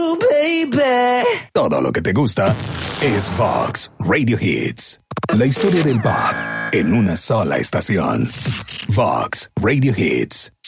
baby. Todo lo que te gusta es Vox Radio Hits. La historia del pop en una sola estación. Vox Radio Hits.